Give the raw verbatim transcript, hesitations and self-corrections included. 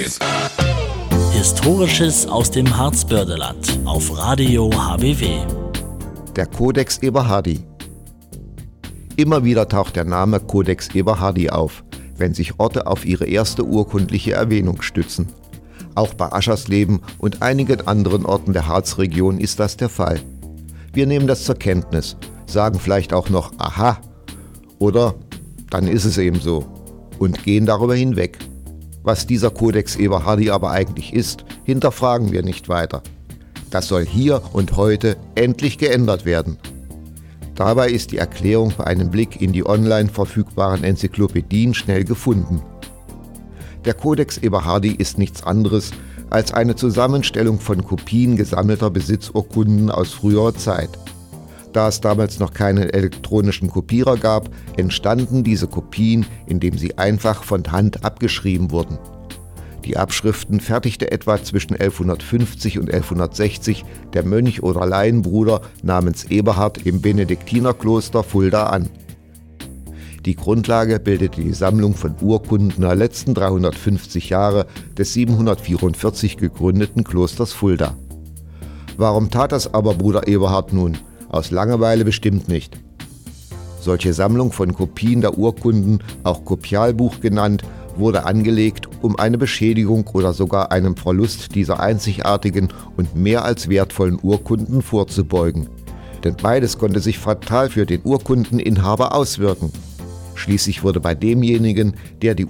Historisches aus dem Harzbördeland auf Radio H B W. Der Codex Eberhardi. Immer wieder taucht der Name Codex Eberhardi auf, wenn sich Orte auf ihre erste urkundliche Erwähnung stützen. Auch bei Aschersleben und einigen anderen Orten der Harzregion ist das der Fall. Wir nehmen das zur Kenntnis, sagen vielleicht auch noch Aha oder dann ist es eben so und gehen darüber hinweg. Was dieser Codex Eberhardi aber eigentlich ist, hinterfragen wir nicht weiter. Das soll hier und heute endlich geändert werden. Dabei ist die Erklärung bei einem Blick in die online verfügbaren Enzyklopädien schnell gefunden. Der Codex Eberhardi ist nichts anderes als eine Zusammenstellung von Kopien gesammelter Besitzurkunden aus früherer Zeit. Da es damals noch keinen elektronischen Kopierer gab, entstanden diese Kopien, indem sie einfach von Hand abgeschrieben wurden. Die Abschriften fertigte etwa zwischen elfhundertfünfzig und elfhundertsechzig der Mönch oder Laienbruder namens Eberhard im Benediktinerkloster Fulda an. Die Grundlage bildete die Sammlung von Urkunden der letzten dreihundertfünfzig Jahre des siebenhundertvierundvierzig gegründeten Klosters Fulda. Warum tat das aber Bruder Eberhard nun? Aus Langeweile bestimmt nicht. Solche Sammlung von Kopien der Urkunden, auch Kopialbuch genannt, wurde angelegt, um eine Beschädigung oder sogar einem Verlust dieser einzigartigen und mehr als wertvollen Urkunden vorzubeugen. Denn beides konnte sich fatal für den Urkundeninhaber auswirken. Schließlich wurde bei demjenigen, der die